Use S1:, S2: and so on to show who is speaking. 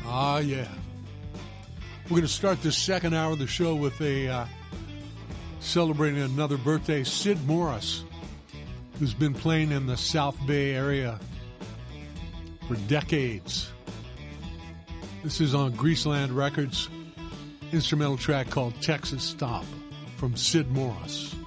S1: Ah, yeah. We're going to start this second hour of the show with a celebrating another birthday, Sid Morris, who's been playing in the South Bay area for decades. This is on Greaseland Records, instrumental track called Texas Stop from Sid Morris.